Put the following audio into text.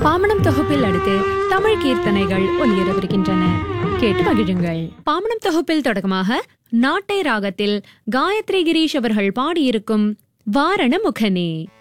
பாமணம் தொகுப்பில் அடுத்து தமிழ் கீர்த்தனைகள் ஒலியரவிருக்கின்றன. கேட்டு மகிழுங்கள். பாமணம் தொகுப்பில் தொடக்கமாக நாட்டை ராகத்தில் காயத்ரி கிரீஷ் அவர்கள் பாடியிருக்கும் வாரண முகனே.